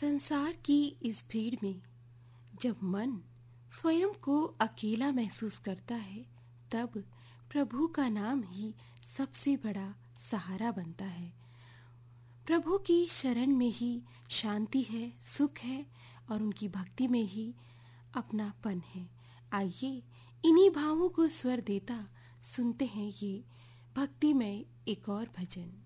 संसार की इस भीड़ में जब मन स्वयं को अकेला महसूस करता है, तब प्रभु का नाम ही सबसे बड़ा सहारा बनता है। प्रभु की शरण में ही शांति है, सुख है और उनकी भक्ति में ही अपनापन है। आइए इन्हीं भावों को स्वर देता सुनते हैं ये भक्तिमय एक और भजन।